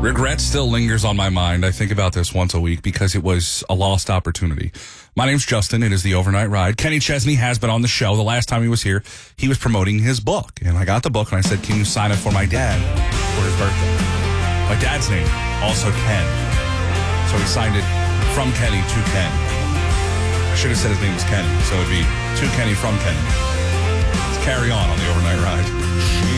Regret still lingers on my mind. I think about this once a week because it was a lost opportunity. My name's Justin. It is the Overnight Ride. Kenny Chesney has been on the show. The last time he was here, he was promoting his book. And I got the book and I said, can you sign it for my dad for his birthday? My dad's name, also Ken. So he signed it from Kenny to Ken. I should have said his name was Kenny. So it would be to Kenny from Kenny. Let's carry on the Overnight Ride.